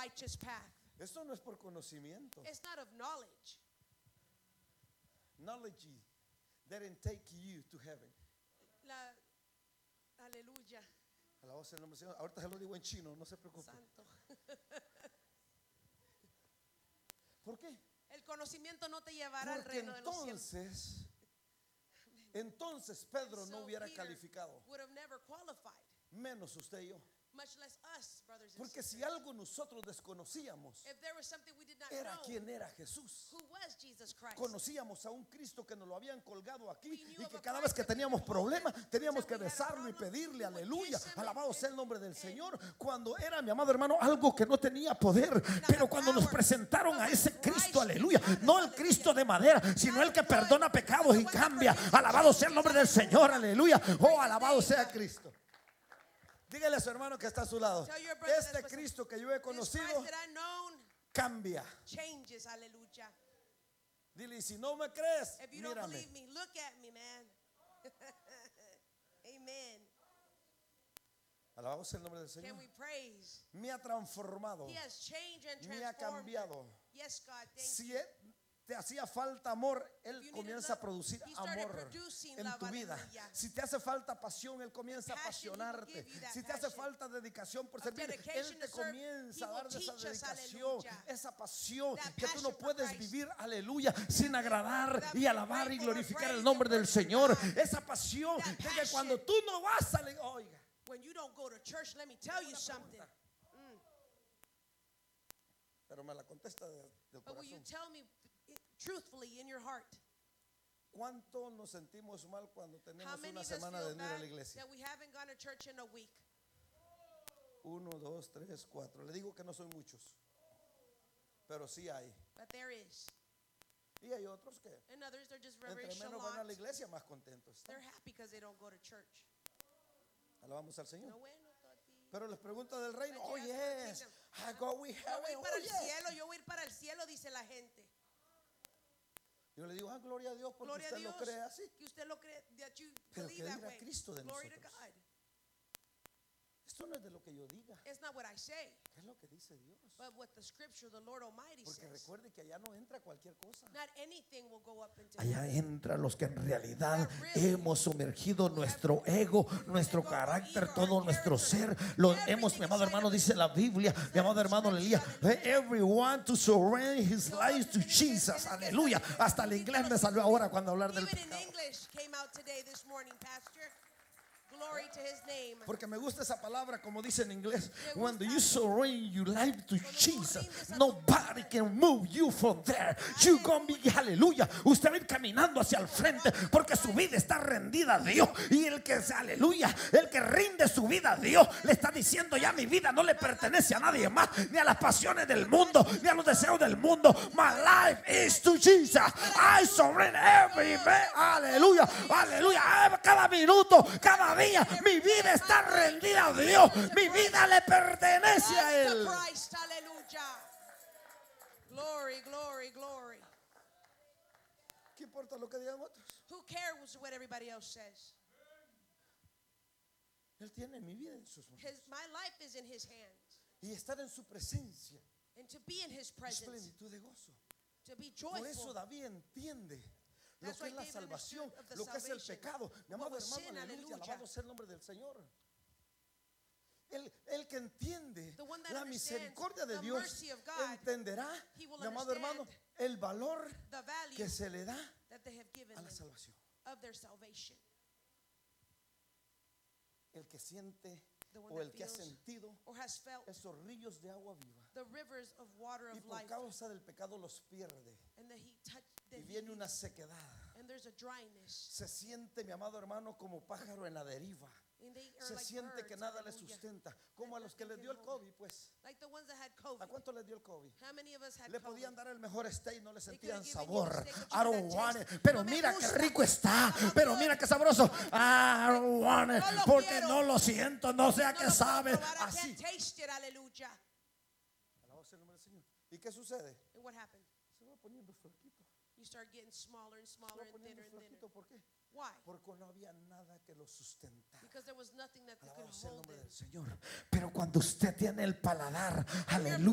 righteous path. Esto no es por conocimiento. It's not of knowledge. Knowledge didn't take you to heaven. Aleluya. Alabado sea el nombre del Señor. Ahorita se lo digo en chino, no se preocupe. Santo. ¿Por qué? El conocimiento no te llevará al Porque reino de los cielos. entonces Pedro no So hubiera Peter calificado, would have never qualified, menos usted y yo. much less us, brothers and Porque si sisters. algo nosotros desconocíamos, If there was something we did not era know, quién era Jesús. who was Jesus Christ? Conocíamos a un Cristo que nos lo habían colgado aquí We knew y of que a cada Christ vez que that we teníamos could problemas hold him, teníamos that que we had a besarlo y problem, pedirle we would aleluya. kiss him Alabado and- sea el nombre del and- Señor. Cuando era, mi amado hermano, algo que no tenía poder, pero cuando nos presentaron a ese Cristo, aleluya, no el Cristo de madera, sino el que perdona pecados y cambia. Alabado sea el nombre del Señor, aleluya. Oh, alabado sea Cristo. Dígale a su hermano que está a su lado: Tell your brother este that's Cristo que yo he This conocido Christ that I known cambia. changes, aleluya. Dile, y si no me crees, If you don't mírame. believe me, look at me, man. Amen. Alabado sea el nombre del Señor. Can we praise? Me ha transformado, He has changed and me ha transformed. cambiado. Yes, God, thank Si you. te hacía falta amor, Él If you needed comienza a love, producir He started amor producing en love, tu vida. aleluya. Si te hace falta pasión, Él comienza a Passion, He will apasionarte. give you that Si te hace passion. falta dedicación por Of servir, dedication Él te to serve, comienza He a will dar de esa teach us, dedicación, aleluya. esa pasión That que tú no passion for puedes Christ. vivir, aleluya, sin agradar That y alabar y grateful or glorificar praise el nombre and del worship Señor. God. Esa pasión That de que passion. cuando tú no vas a oiga. When you don't go to church, let me tell you Una something. pregunta. Pero me la contesta del But will you corazón. tell me truthfully in your heart, ¿Cuánto nos sentimos mal cuando how tenemos many una of us semana feel de venir a bad la iglesia? that we haven't gone to church in a week? 1, 2, 3, 4. Le digo que no son muchos, pero sí hay. But there is. Y hay otros que And others, they're just very entre menos van a la chalant. iglesia, más contentos están. They're happy because they don't go to church. Alabamos al Señor. No bueno, papi. Pero les pregunto del reino. But Oh you ask for the yes, kingdom. I go we Yo have voy it. para Oh el yes. cielo, yo voy a ir para el cielo, dice la gente. Yo le digo, gloria a Dios porque Gloria a usted lo Dios cree así. que usted lo cree, that you Pero believe ¿qué that dirá way. Cristo de Glory to nosotros? God. Esto no es de lo que yo diga, It's not what I say, es lo que dice Dios. but what the scripture, the Lord Almighty Porque says. recuerde que allá no entra cualquier cosa. Not anything will go up into Allá heaven. entran los que en realidad hemos sumergido nuestro ego, nuestro carácter, todo nuestro ser. Lo hemos, mi amado hermano, dice la Biblia, mi amado hermano Lelía, everyone to surrender his life to Jesus. Aleluya. Hasta el inglés me salió ahora cuando hablar del Even in pecado. English came out today, this morning, Pastor. Glory to his name. Porque me gusta esa palabra, como dice en inglés. When you surrender your life to Jesus, nobody can move you from there. You gonna be, aleluya. Usted va a ir caminando hacia el frente porque su vida está rendida a Dios. Y el que, aleluya, el que rinde su vida a Dios, le está diciendo: ya mi vida no le pertenece a nadie más, ni a las pasiones del mundo, ni a los deseos del mundo. My life is to Jesus. I surrender every day. Aleluya, aleluya. Cada minuto, cada día, mi vida está rendida a Dios. Mi vida le pertenece a Life Él. to Christ, hallelujah. Glory, glory, glory. ¿Qué importa lo que digan otros? Who cares what everybody else says? Él tiene mi vida en sus manos. My life is in his hands. Y estar en su presencia And to be in his es presence, plenitud de gozo. to be Por eso joyful. David entiende lo That's que es why la David salvación, understood of the lo que es el salvation. pecado. Mi amado What was hermano, sin, aleluya, aleluya. alabado sea el nombre del Señor. El que entiende The one that la understands misericordia de the Dios mercy of God, entenderá, he will mi amado hermano, understand el valor The value que se le da that they have given a la them salvación. of their salvation. El que siente The one o el that que ha feels sentido or has felt esos ríos de agua viva the rivers of water y of por life, causa del pecado los pierde and that he touched, that y he viene una leaves, sequedad. and there's a dryness, Se siente, mi amado hermano, como pájaro en la deriva. and they are Se like siente que birds, nada le hallelujah. sustenta, como a los que les dio el COVID, pues. Like the ones that had ¿A COVID. cuánto les dio el COVID? How many of us had Le COVID? podían dar el mejor steak, no le They sentían could have given sabor. you the steak, but I you don't couldn't want taste it. it. Pero No me mira qué gusta. rico está. No Pero quiero. mira qué sabroso. I don't want it. No lo Porque quiero. no lo siento, no sé a No qué lo puedo sabe. probar, I Así. can't taste it, hallelujah. Alabado sea el nombre del Señor. ¿Y qué sucede? And what happened? Se va poniendo flaquito. You start getting smaller and Se smaller va and poniendo thinner and thinner. flaquito. ¿Por qué? Why? Porque no había nada que lo sustentara. Because there was nothing that could Alabado sea el hold nombre it. del Señor. Pero cuando usted tiene el paladar, aleluya.